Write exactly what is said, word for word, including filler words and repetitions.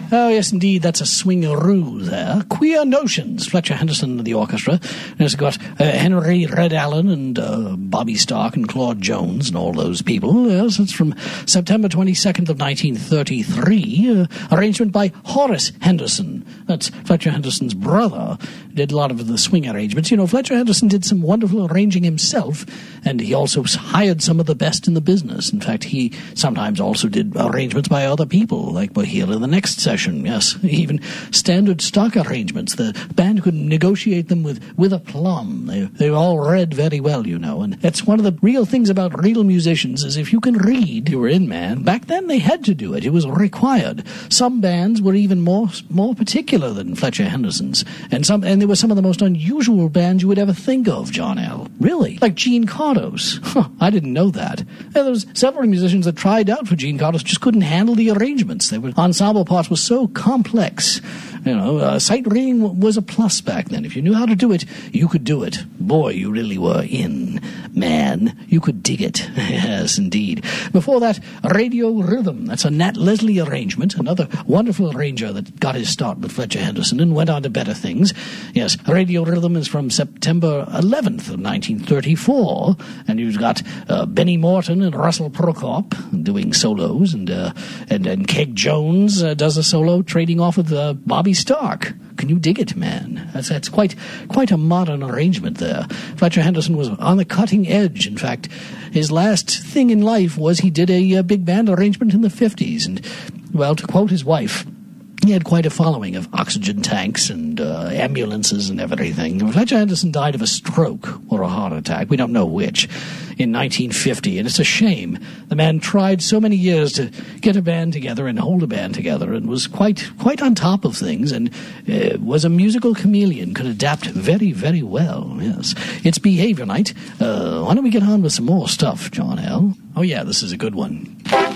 Oh, yes, indeed, that's a swingaroo there. Queer Notions, Fletcher Henderson and the orchestra. There's got uh, Henry Red Allen and uh, Bobby Stark and Claude Jones and all those people. Yes, it's from September twenty-second of nineteen thirty-three. Uh, arrangement by Horace Henderson. That's Fletcher Henderson's brother. Did a lot of the swing arrangements. You know, Fletcher Henderson did some wonderful arranging himself, and he also hired some of the best in the business. In fact, he sometimes also did arrangements by other people, like we'll hear in the next session. Yes, even standard stock arrangements. The band could negotiate them with, with aplomb. They, they all read very well, you know, and that's one of the real things about real musicians is if you can read, you were in, man. Back then they had to do it. It was required. Some bands were even more more particular than Fletcher Henderson's, and some and there were some of the most unusual bands you would ever think of, John L. Really? Like Gene Cardos. Huh, I didn't know that. And there was several musicians that tried out for Gene Cardos, just couldn't handle the arrangements. They were ensemble parts were so complex. You know, uh, sight reading w- was a plus back then. If you knew how to do it, you could do it. Boy, you really were in, man. You could dig it. Yes, indeed. Before that, Radio Rhythm. That's a Nat Leslie arrangement, another wonderful arranger that got his start with Fletcher Henderson and went on to better things. Yes, Radio Rhythm is from September eleventh of nineteen thirty-four, and you've got uh, Benny Morton and Russell Prokop doing solos, and uh, and, and Keg Jones uh, does a solo trading off with uh, Bobby Stark. Can you dig it, man? That's, that's quite quite a modern arrangement there. Fletcher Henderson was on the cutting edge. In fact, his last thing in life was he did a, a big band arrangement in the fifties. And, well, to quote his wife, he had quite a following of oxygen tanks and uh, ambulances and everything. Fletcher Henderson died of a stroke or a heart attack. We don't know which. In nineteen fifty, and it's a shame. The man tried so many years to get a band together and hold a band together, and was quite quite on top of things, and uh, was a musical chameleon, could adapt very, very well. Yes, it's Behavior Night. Uh, why don't we get on with some more stuff, John L? Oh yeah, this is a good one.